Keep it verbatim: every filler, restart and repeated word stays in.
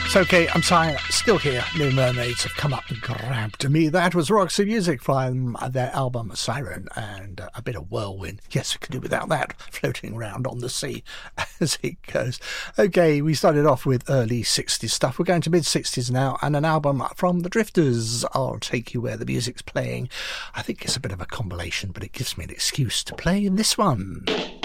It's okay, I'm sorry, still here. New Mermaids have come up and grabbed me. That was Roxy Music from their album Siren, and uh, a bit of Whirlwind. Yes, we could do without that, floating around on the sea as it goes. Okay, we started off with early sixties stuff. We're going to mid-sixties now, and an album from the Drifters, I'll Take You Where the Music's Playing. I think it's a bit of a compilation, but it gives me an excuse to play in this one.